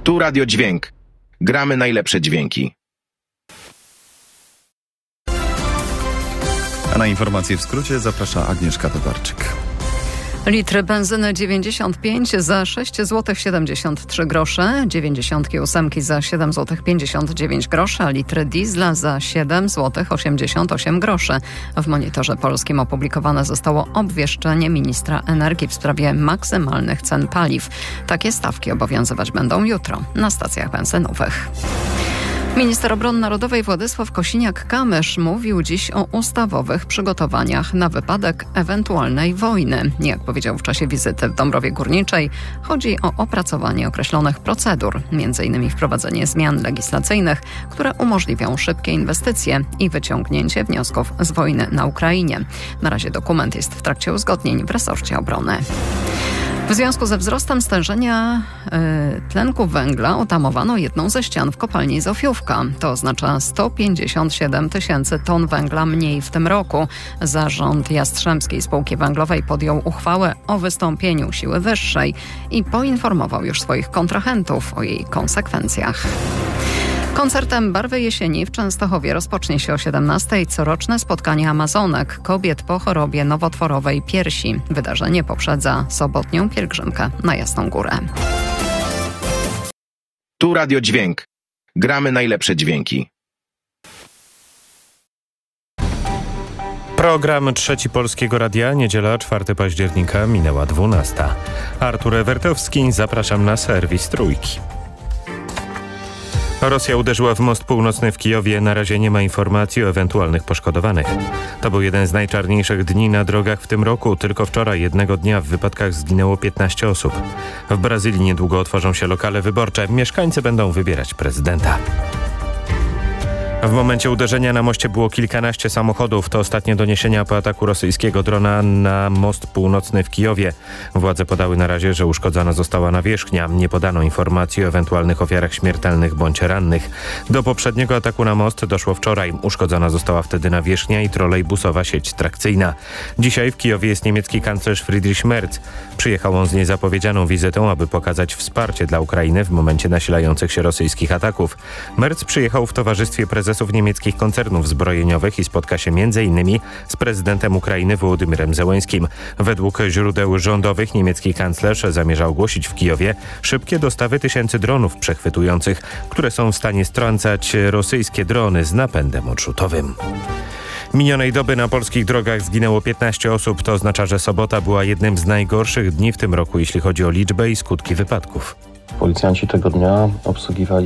Tu Radio Dźwięk. Gramy najlepsze dźwięki. A na informacje w skrócie zaprasza Agnieszka Towarczyk. Litry benzyny 95 za 6 zł 73 grosze, 98 za 7 zł 59 groszy, a litry diesla za 7 zł 88 groszy. W Monitorze Polskim opublikowane zostało obwieszczenie ministra energii w sprawie maksymalnych cen paliw. Takie stawki obowiązywać będą jutro na stacjach benzynowych. Minister Obrony Narodowej Władysław Kosiniak-Kamysz mówił dziś o ustawowych przygotowaniach na wypadek ewentualnej wojny. Jak powiedział w czasie wizyty w Dąbrowie Górniczej, chodzi o opracowanie określonych procedur, m.in. wprowadzenie zmian legislacyjnych, które umożliwią szybkie inwestycje i wyciągnięcie wniosków z wojny na Ukrainie. Na razie dokument jest w trakcie uzgodnień w resorcie obrony. W związku ze wzrostem stężenia tlenku węgla otamowano jedną ze ścian w kopalni Zofiówka. To oznacza 157 tysięcy ton węgla mniej w tym roku. Zarząd Jastrzębskiej Spółki Węglowej podjął uchwałę o wystąpieniu siły wyższej i poinformował już swoich kontrahentów o jej konsekwencjach. Koncertem Barwy Jesieni w Częstochowie rozpocznie się o 17:00 coroczne spotkanie Amazonek, kobiet po chorobie nowotworowej piersi. Wydarzenie poprzedza sobotnią pielgrzymkę na Jasną Górę. Tu Radio Dźwięk. Gramy najlepsze dźwięki. Program Trzeci Polskiego Radia, niedziela 4 października, minęła 12:00. Artur Ewertowski, zapraszam na serwis Trójki. Rosja uderzyła w most północny w Kijowie. Na razie nie ma informacji o ewentualnych poszkodowanych. To był jeden z najczarniejszych dni na drogach w tym roku. Tylko wczoraj jednego dnia w wypadkach zginęło 15 osób. W Brazylii niedługo otworzą się lokale wyborcze. Mieszkańcy będą wybierać prezydenta. W momencie uderzenia na moście było kilkanaście samochodów. To ostatnie doniesienia po ataku rosyjskiego drona na most północny w Kijowie. Władze podały na razie, że uszkodzona została nawierzchnia. Nie podano informacji o ewentualnych ofiarach śmiertelnych bądź rannych. Do poprzedniego ataku na most doszło wczoraj. Uszkodzona została wtedy nawierzchnia i trolejbusowa sieć trakcyjna. Dzisiaj w Kijowie jest niemiecki kanclerz Friedrich Merz. Przyjechał on z niezapowiedzianą wizytą, aby pokazać wsparcie dla Ukrainy w momencie nasilających się rosyjskich ataków. Merz przyjechał w towarzystwie prezesów niemieckich koncernów zbrojeniowych i spotka się m.in. z prezydentem Ukrainy Wołodymyrem Zełenskim. Według źródeł rządowych niemiecki kanclerz zamierza ogłosić w Kijowie szybkie dostawy tysięcy dronów przechwytujących, które są w stanie strącać rosyjskie drony z napędem odrzutowym. Minionej doby na polskich drogach zginęło 15 osób. To oznacza, że sobota była jednym z najgorszych dni w tym roku, jeśli chodzi o liczbę i skutki wypadków. Policjanci tego dnia obsługiwali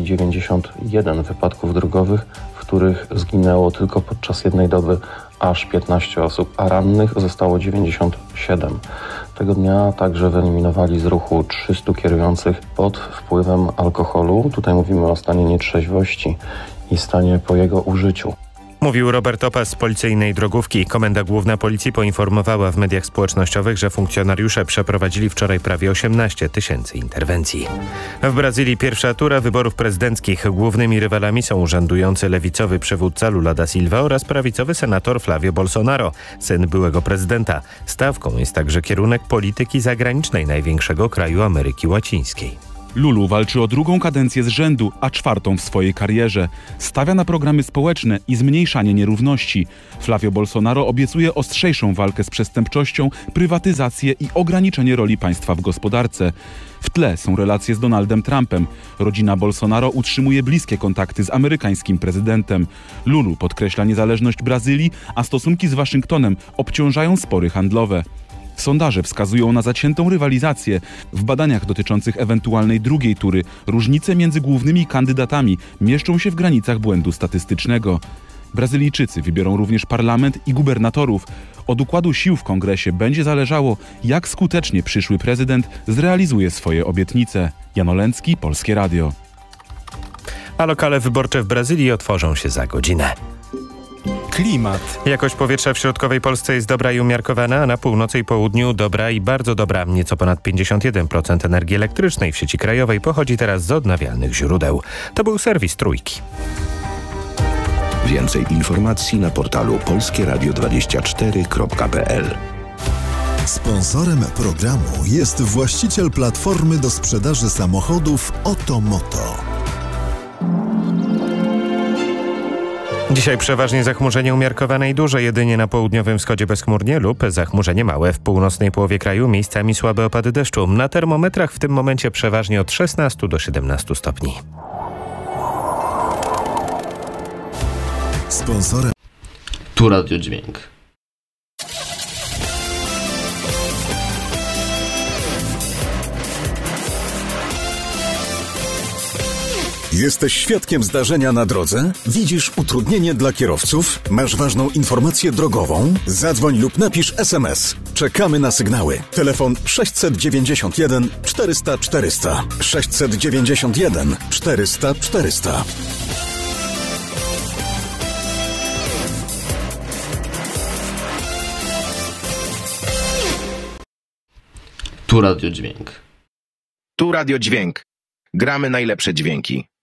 91 wypadków drogowych, w których zginęło tylko podczas jednej doby aż 15 osób, a rannych zostało 97. Tego dnia także wyeliminowali z ruchu 300 kierujących pod wpływem alkoholu. Tutaj mówimy o stanie nietrzeźwości i stanie po jego użyciu. Mówił Robert Opas z policyjnej drogówki. Komenda Główna Policji poinformowała w mediach społecznościowych, że funkcjonariusze przeprowadzili wczoraj prawie 18 tysięcy interwencji. W Brazylii pierwsza tura wyborów prezydenckich. Głównymi rywalami są urzędujący lewicowy przywódca Lula da Silva oraz prawicowy senator Flávio Bolsonaro, syn byłego prezydenta. Stawką jest także kierunek polityki zagranicznej największego kraju Ameryki Łacińskiej. Lulu walczy o drugą kadencję z rzędu, a czwartą w swojej karierze. Stawia na programy społeczne i zmniejszanie nierówności. Flávio Bolsonaro obiecuje ostrzejszą walkę z przestępczością, prywatyzację i ograniczenie roli państwa w gospodarce. W tle są relacje z Donaldem Trumpem. Rodzina Bolsonaro utrzymuje bliskie kontakty z amerykańskim prezydentem. Lulu podkreśla niezależność Brazylii, a stosunki z Waszyngtonem obciążają spory handlowe. Sondaże wskazują na zaciętą rywalizację. W badaniach dotyczących ewentualnej drugiej tury różnice między głównymi kandydatami mieszczą się w granicach błędu statystycznego. Brazylijczycy wybiorą również parlament i gubernatorów. Od układu sił w kongresie będzie zależało, jak skutecznie przyszły prezydent zrealizuje swoje obietnice. Jan Olęcki, Polskie Radio. A lokale wyborcze w Brazylii otworzą się za godzinę. Klimat. Jakość powietrza w środkowej Polsce jest dobra i umiarkowana, a na północy i południu dobra i bardzo dobra. Nieco ponad 51% energii elektrycznej w sieci krajowej pochodzi teraz z odnawialnych źródeł. To był serwis Trójki. Więcej informacji na portalu polskieradio24.pl. Sponsorem programu jest właściciel platformy do sprzedaży samochodów Otomoto. Dzisiaj przeważnie zachmurzenie umiarkowane i duże, jedynie na południowym wschodzie bezchmurnie lub zachmurzenie małe. W północnej połowie kraju miejscami słabe opady deszczu. Na termometrach w tym momencie przeważnie od 16 do 17 stopni. Sponsorem Tu Radio Dźwięk. Jesteś świadkiem zdarzenia na drodze? Widzisz utrudnienie dla kierowców? Masz ważną informację drogową? Zadzwoń lub napisz SMS. Czekamy na sygnały. Telefon 691 400 400. 691 400 400. Tu Radio Dźwięk. Tu Radio Dźwięk. Gramy najlepsze dźwięki.